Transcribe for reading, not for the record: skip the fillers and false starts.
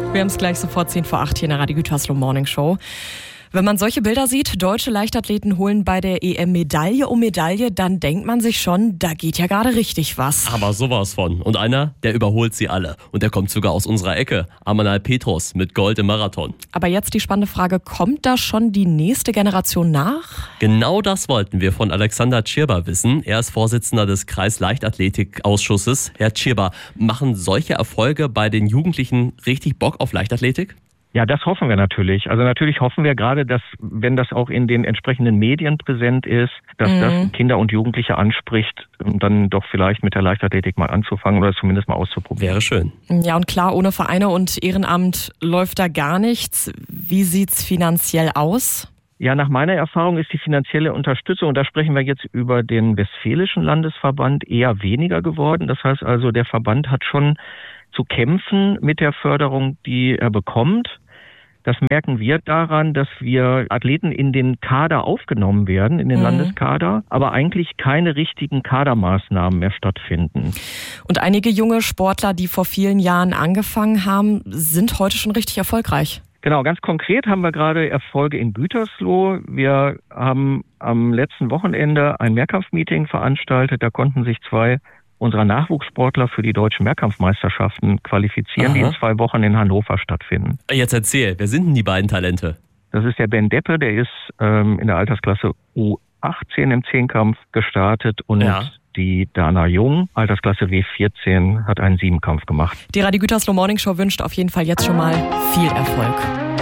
Wir haben es gleich sofort 10 vor 8 hier in der Radio Gütersloh Morning Show. Wenn man solche Bilder sieht, deutsche Leichtathleten holen bei der EM Medaille um Medaille, dann denkt man sich schon, da geht ja gerade richtig was. Aber sowas von. Und einer, der überholt sie alle. Und der kommt sogar aus unserer Ecke. Amanal Petros mit Gold im Marathon. Aber jetzt die spannende Frage, kommt da schon die nächste Generation nach? Genau das wollten wir von Alexander Tschirba wissen. Er ist Vorsitzender des Kreis-Leichtathletik-Ausschusses. Herr Tschirba, machen solche Erfolge bei den Jugendlichen richtig Bock auf Leichtathletik? Ja, das hoffen wir natürlich. Also natürlich hoffen wir gerade, dass, wenn das auch in den entsprechenden Medien präsent ist, dass das Kinder und Jugendliche anspricht, dann doch vielleicht mit der Leichtathletik mal anzufangen oder zumindest mal auszuprobieren. Wäre schön. Ja, und klar, ohne Vereine und Ehrenamt läuft da gar nichts. Wie sieht's finanziell aus? Ja, nach meiner Erfahrung ist die finanzielle Unterstützung, und da sprechen wir jetzt über den Westfälischen Landesverband, eher weniger geworden. Das heißt also, der Verband hat schon zu kämpfen mit der Förderung, die er bekommt. Das merken wir daran, dass wir Athleten in den Kader aufgenommen werden, in den Landeskader, aber eigentlich keine richtigen Kadermaßnahmen mehr stattfinden. Und einige junge Sportler, die vor vielen Jahren angefangen haben, sind heute schon richtig erfolgreich. Genau, ganz konkret haben wir gerade Erfolge in Gütersloh. Wir haben am letzten Wochenende ein Mehrkampfmeeting veranstaltet. Da konnten sich 2 unserer Nachwuchssportler für die deutschen Mehrkampfmeisterschaften qualifizieren, die in 2 Wochen in Hannover stattfinden. Jetzt erzähl, wer sind denn die beiden Talente? Das ist der Ben Deppe, der ist in der Altersklasse U18 im Zehnkampf gestartet, und die Dana Jung, Altersklasse W14, hat einen 7-Kampf gemacht. Die Radio Gütersloh Morning Show wünscht auf jeden Fall jetzt schon mal viel Erfolg.